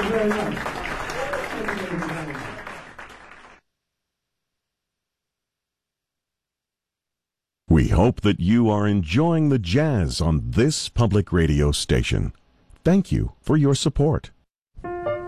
very much. Thank you, ladies and gentlemen. We hope that you are enjoying the jazz on this public radio station. Thank you for your support.